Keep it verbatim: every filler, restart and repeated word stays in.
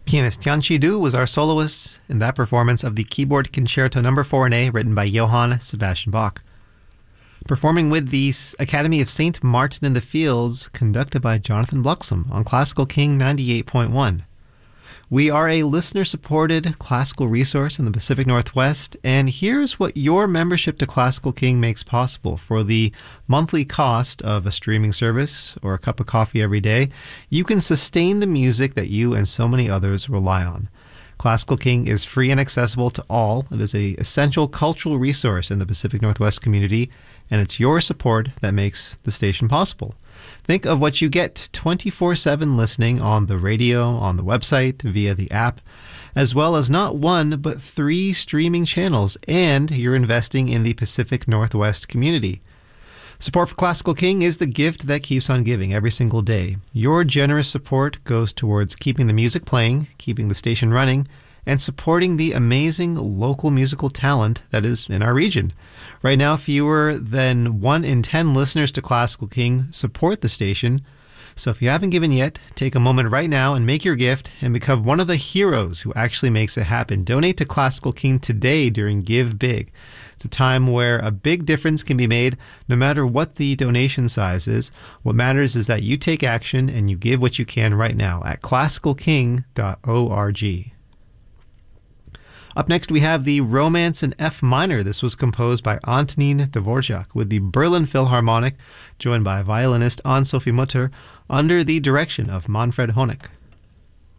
Pianist Tian Chi-du was our soloist in that performance of the Keyboard Concerto Number four in A, written by Johann Sebastian Bach. Performing with the Academy of Saint Martin in the Fields, conducted by Jonathan Bluxham on Classical King ninety-eight point one. We are a listener-supported classical resource in the Pacific Northwest, and here's what your membership to Classical King makes possible. For the monthly cost of a streaming service or a cup of coffee every day, you can sustain the music that you and so many others rely on. Classical King is free and accessible to all. It is an essential cultural resource in the Pacific Northwest community, and it's your support that makes the station possible. Think of what you get twenty-four seven listening on the radio, on the website, via the app, as well as not one, but three streaming channels, and you're investing in the Pacific Northwest community. Support for Classical King is the gift that keeps on giving every single day. Your generous support goes towards keeping the music playing, keeping the station running, and supporting the amazing local musical talent that is in our region. Right now, fewer than one in ten listeners to Classical King support the station. So if you haven't given yet, take a moment right now and make your gift and become one of the heroes who actually makes it happen. Donate to Classical King today during Give Big. It's a time where a big difference can be made no matter what the donation size is. What matters is that you take action and you give what you can right now at classical king dot org. Up next, we have the Romance in F minor. This was composed by Antonin Dvorak with the Berlin Philharmonic, joined by violinist Anne-Sophie Mutter, under the direction of Manfred Honeck.